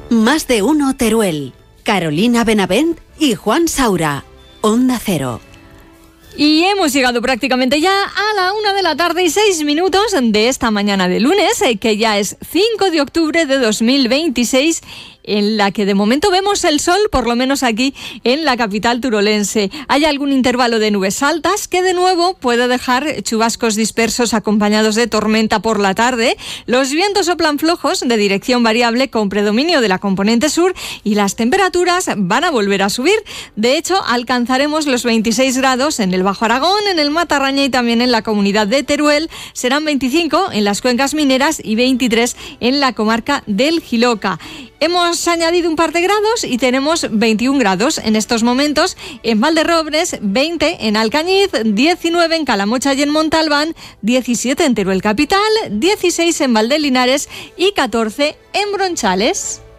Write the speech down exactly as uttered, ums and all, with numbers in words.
Más de uno Teruel. Carolina Benavent y Juan Saura. Onda Cero. Y hemos llegado prácticamente ya a la una de la tarde y seis minutos de esta mañana de lunes, que ya es cinco de octubre de dos mil veintiséis, en la que de momento vemos el sol, por lo menos aquí en la capital turolense. Hay algún intervalo de nubes altas que de nuevo puede dejar chubascos dispersos acompañados de tormenta por la tarde. Los vientos soplan flojos de dirección variable con predominio de la componente sur y las temperaturas van a volver a subir. De hecho, alcanzaremos los veintiséis grados en el Bajo Aragón, en el Matarraña y también en la comunidad de Teruel. Serán veinticinco en las cuencas mineras y veintitrés en la comarca del Jiloca. Hemos añadido un par de grados y tenemos veintiún grados en estos momentos en Valderrobres, veinte en Alcañiz, diecinueve en Calamocha y en Montalbán, diecisiete en Teruel capital, dieciséis en Valdelinares y catorce en Bronchales.